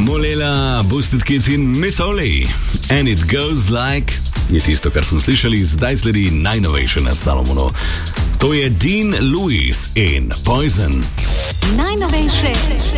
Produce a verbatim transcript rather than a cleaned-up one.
Molela, Boosted Kids in Miss Oli. And it goes like... Je tisto, kar smo slišali, zdaj sledi najnovejše na Salomonu. To je Dean Lewis in Poison. Najnovejše